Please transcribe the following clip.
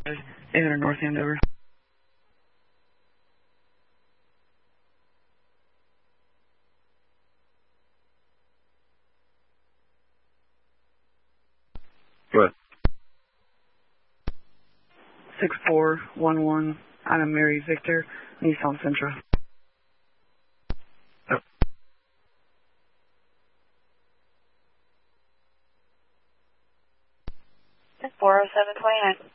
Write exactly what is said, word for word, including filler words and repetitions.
eight hundred North Andover. What? six four one one, Anna Mary Victor, Nissan Sentra. Yep. four oh seven twenty-nine.